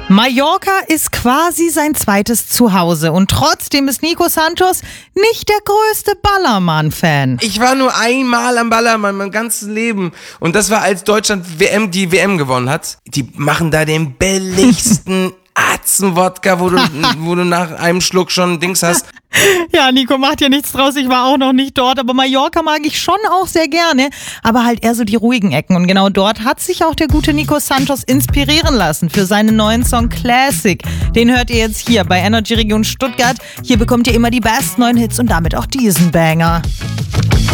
Mallorca ist quasi sein zweites Zuhause und trotzdem ist Nico Santos nicht der größte Ballermann-Fan. Ich war nur einmal am Ballermann mein ganzes Leben und das war, als Deutschland die WM gewonnen hat. Die machen da den billigsten Atzen-Wodka, wo du nach einem Schluck schon Dings hast. Ja, Nico macht ja nichts draus, ich war auch noch nicht dort, aber Mallorca mag ich schon auch sehr gerne, aber halt eher so die ruhigen Ecken und genau dort hat sich auch der gute Nico Santos inspirieren lassen für seinen neuen Song Classic. Den hört ihr jetzt hier bei Energy Region Stuttgart. Hier bekommt ihr immer die besten neuen Hits und damit auch diesen Banger.